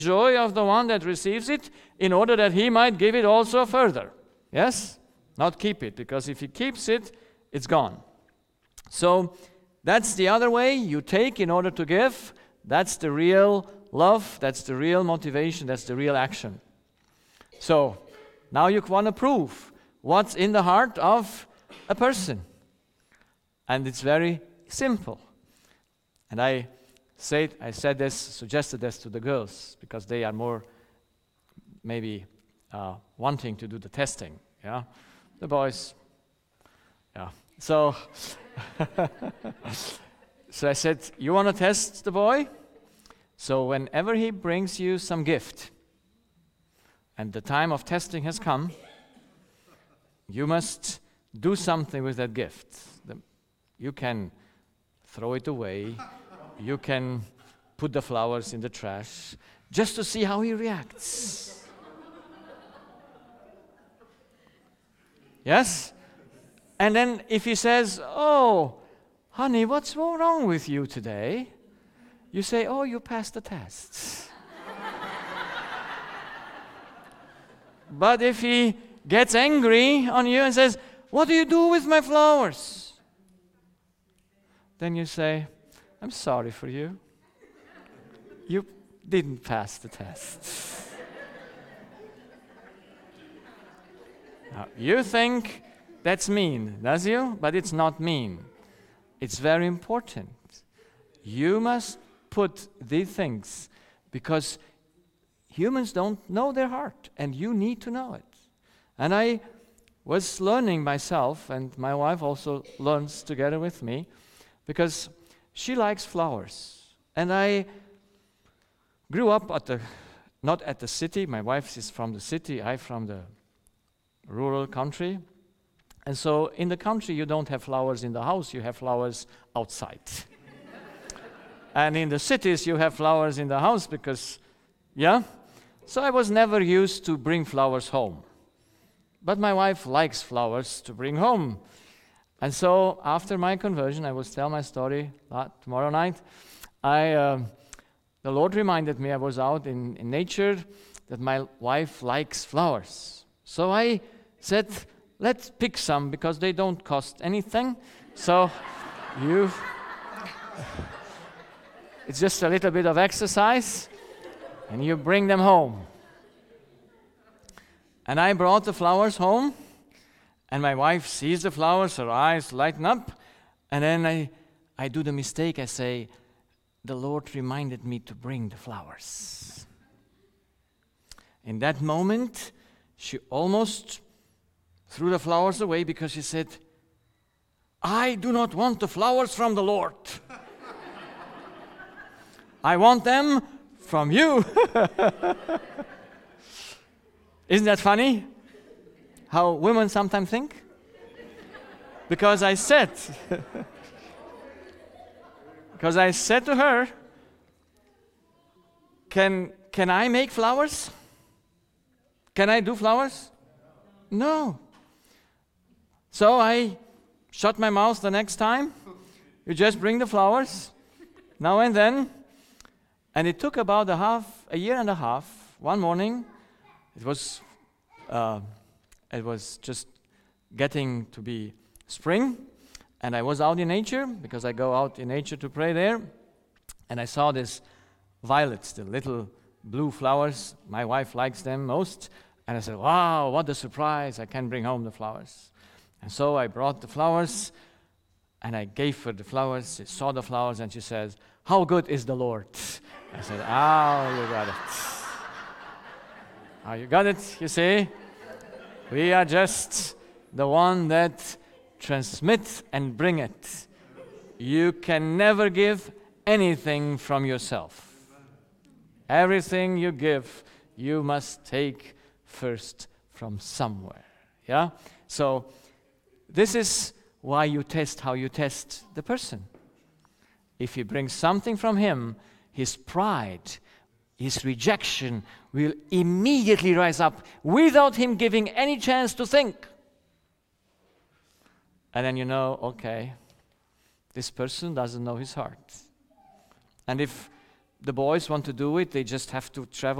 joy of the one that receives it, in order that he might give it also further. Yes? Not keep it, because if he keeps it, it's gone. So that's the other way. You take in order to give. That's the real love. That's the real motivation. That's the real action. So now you want to prove what's in the heart of a person. And it's very simple. And I suggested this to the girls, because they are more maybe wanting to do the testing. Yeah, the boys. Yeah. So, so I said, you want to test the boy? So whenever he brings you some gift, and the time of testing has come, you must do something with that gift. You can throw it away. You can put the flowers in the trash, just to see how he reacts. Yes? And then if he says, oh, honey, what's wrong with you today? You say, oh, you passed the test. But if he gets angry on you and says, what do you do with my flowers? Then you say, I'm sorry for you. You didn't pass the test. Now, you think that's mean, does you? But it's not mean. It's very important. You must put these things, because humans don't know their heart, and you need to know it. And I was learning myself, and my wife also learns together with me, because she likes flowers. And I grew up not at the city. My wife is from the city, I from the rural country. And so in the country, you don't have flowers in the house, you have flowers outside. And in the cities, you have flowers in the house because, yeah? So I was never used to bring flowers home. But my wife likes flowers to bring home. And so after my conversion, I will tell my story tomorrow night. The Lord reminded me I was out in nature, that my wife likes flowers. So I said, let's pick some, because they don't cost anything. So it's just a little bit of exercise, and you bring them home. And I brought the flowers home, and my wife sees the flowers, her eyes lighten up, and then I do the mistake. I say, the Lord reminded me to bring the flowers. In that moment, she almost threw the flowers away, because she said, I do not want the flowers from the Lord. I want them from you. Isn't that funny? How women sometimes think? Because I said to her, can I make flowers? Can I do flowers? No. So I shut my mouth the next time. You just bring the flowers now and then. And it took about a year and a half. One morning, it was just getting to be spring, and I was out in nature, because I go out in nature to pray there, and I saw these violets, the little blue flowers. My wife likes them most, and I said, wow, what a surprise, I can bring home the flowers. And so I brought the flowers, and I gave her the flowers. She saw the flowers, and she says, how good is the Lord? I said, you got it. You got it, you see? We are just the one that transmit and bring it. You can never give anything from yourself. Everything you give, you must take first from somewhere. Yeah? So this is why you test how you test the person. If you bring something from him, his pride, his rejection will immediately rise up without him giving any chance to think. And then you know, okay, this person doesn't know his heart. And if the boys want to do it, they just have to travel